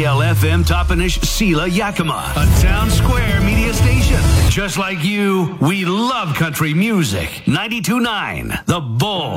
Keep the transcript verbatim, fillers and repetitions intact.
K L F M Toppenish Sela Yakima, a town square media station. Just like you, we love country music. ninety-two point nine The Bull.